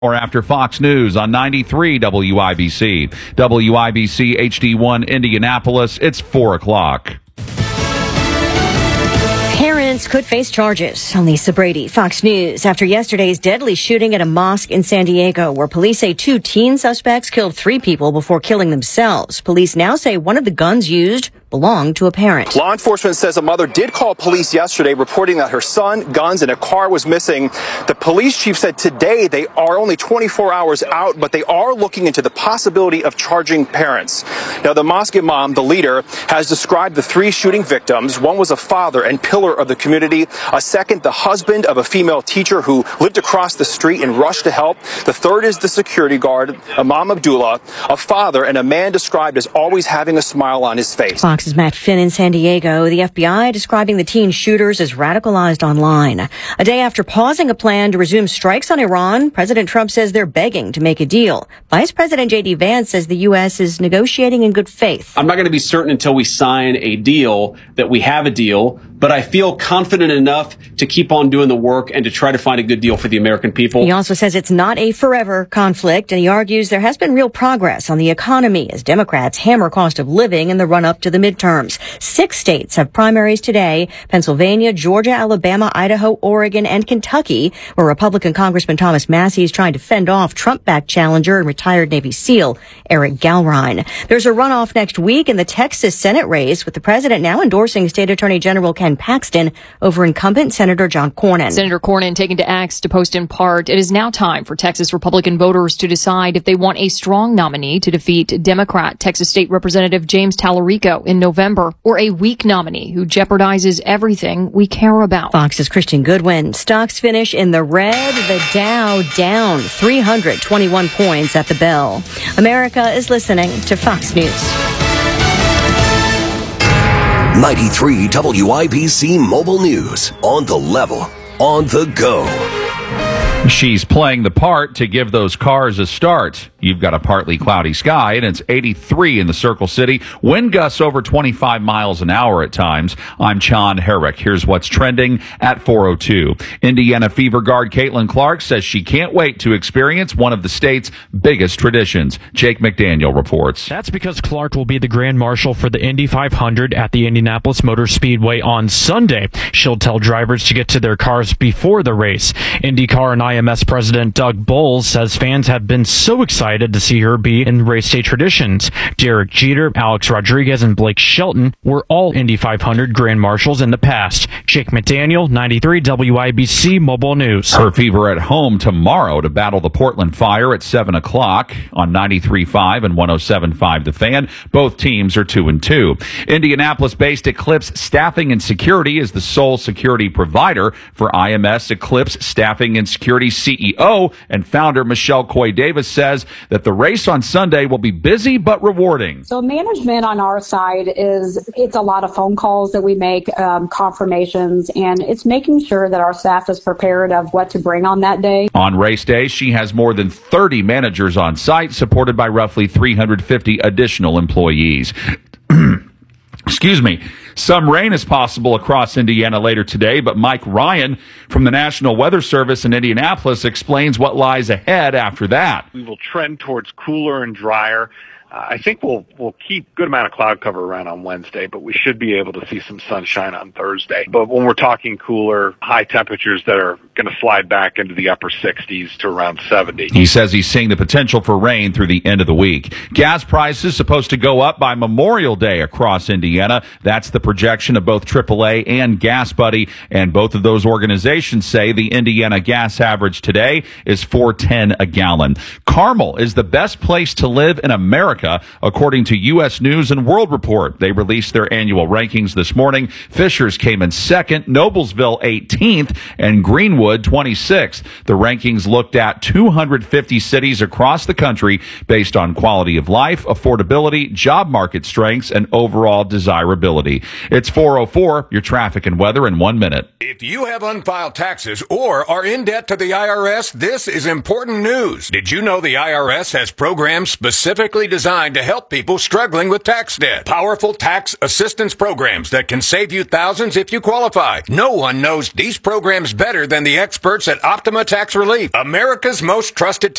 Or after Fox News on 93 WIBC. WIBC HD1 Indianapolis, it's 4 o'clock. Parents could face charges. Lisa Brady, Fox News. After yesterday's deadly shooting at a mosque in San Diego, where police say 2 teen suspects killed 3 people before killing themselves. Police now say one of the guns used belonged to a parent. Law enforcement says a mother did call police yesterday reporting that her son, guns, and a car was missing. The police chief said today they are only 24 hours out, but they are looking into the possibility of charging parents. Now, the mosque imam, the leader, has described the 3 shooting victims. One was a father and pillar of the community. A second, the husband of a female teacher who lived across the street and rushed to help. The third is the security guard, Imam Abdullah, a father and a man described as always having a smile on his face. Fox's Matt Finn in San Diego. The FBI describing the teen shooters as radicalized online. A day after pausing a plan to resume strikes on Iran, President Trump says they're begging to make a deal. Vice President J.D. Vance says the U.S. is negotiating in good faith. I'm not going to be certain until we sign a deal that we have a deal, but I feel confident enough to keep on doing the work and to try to find a good deal for the American people. He also says it's not a forever conflict, and he argues there has been real progress on the economy as Democrats hammer cost of living in the run-up to the midterms. 6 states have primaries today: Pennsylvania, Georgia, Alabama, Idaho, Oregon, and Kentucky, where Republican Congressman Thomas Massie is trying to fend off Trump-backed challenger and retired Navy SEAL Eric Galrine. There's a runoff next week in the Texas Senate race, with the president now endorsing State Attorney General Ken Paxton over incumbent Senator John Cornyn. Senator Cornyn taking to X to post in part, "It is now time for Texas Republican voters to decide if they want a strong nominee to defeat Democrat Texas State Representative James Tallarico in November, or a weak nominee who jeopardizes everything we care about." Fox's Christian Goodwin. Stocks finish in the red, the Dow down 321 points at the bell. America is listening to Fox News. 93 WIBC Mobile News. On the level, on the go. She's playing the part to give those cars a start. You've got a partly cloudy sky, and it's 83 in the Circle City. Wind gusts over 25 miles an hour at times. I'm John Herrick. Here's what's trending at 4:02. Indiana Fever guard Caitlin Clark says she can't wait to experience one of the state's biggest traditions. Jake McDaniel reports. That's because Clark will be the Grand Marshal for the Indy 500 at the Indianapolis Motor Speedway on Sunday. She'll tell drivers to get to their cars before the race. IndyCar and IMS President Doug Bowles says fans have been so excited to see her be in race day traditions. Derek Jeter, Alex Rodriguez, and Blake Shelton were all Indy 500 Grand Marshals in the past. Jake McDaniel, 93 WIBC Mobile News. Her Fever at home tomorrow to battle the Portland Fire at 7 o'clock on 93.5 and 107.5 The Fan. Both teams are 2-2. Indianapolis-based Eclipse Staffing and Security is the sole security provider for IMS. Eclipse Staffing and Security CEO and founder Michelle Coy Davis says that the race on Sunday will be busy but rewarding. So management on our side it's a lot of phone calls that we make, confirmations, and it's making sure that our staff is prepared of what to bring on that day. On race day, she has more than 30 managers on site, supported by roughly 350 additional employees. Excuse me. Some rain is possible across Indiana later today, but Mike Ryan from the National Weather Service in Indianapolis explains what lies ahead after that. We will trend towards cooler and drier. I think we'll keep good amount of cloud cover around on Wednesday, but we should be able to see some sunshine on Thursday. But when we're talking cooler, high temperatures that are going to slide back into the upper 60s to around 70. He says he's seeing the potential for rain through the end of the week. Gas prices supposed to go up by Memorial Day across Indiana. That's the projection of both AAA and Gas Buddy, and both of those organizations say the Indiana gas average today is $4.10 a gallon. Carmel is the best place to live in America, according to U.S. News and World Report. They released their annual rankings this morning. Fishers came in second, Noblesville 18th, and Greenwood 26th. The rankings looked at 250 cities across the country based on quality of life, affordability, job market strengths, and overall desirability. It's 4:04, your traffic and weather in 1 minute. If you have unfiled taxes or are in debt to the IRS, this is important news. Did you know the IRS has programs specifically designed designed to help people struggling with tax debt. Powerful tax assistance programs that can save you thousands if you qualify. No one knows these programs better than the experts at Optima Tax Relief, America's most trusted